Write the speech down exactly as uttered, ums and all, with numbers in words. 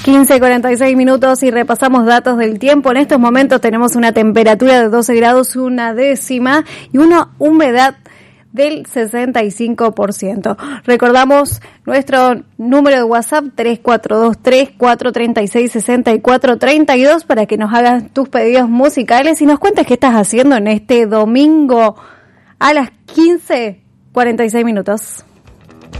quince cuarenta y seis minutos y repasamos datos del tiempo. En estos momentos tenemos una temperatura de doce grados, una décima y una humedad del sesenta y cinco por ciento. Recordamos nuestro número de WhatsApp tres cuatro dos tres, cuatro tres seis, seis cuatro tres dos para que nos hagas tus pedidos musicales y nos cuentes qué estás haciendo en este domingo a las quince cuarenta y seis minutos.